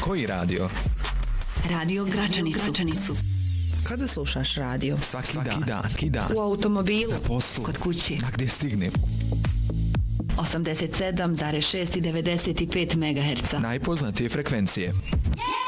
Koji radio? Radio Gračanicu. Kada slušaš radio? Svaki dan. U automobilu, na poslu, kod kuće, ma gdje stignem. 87,6 i 95 MHz. Najpoznatije frekvencije.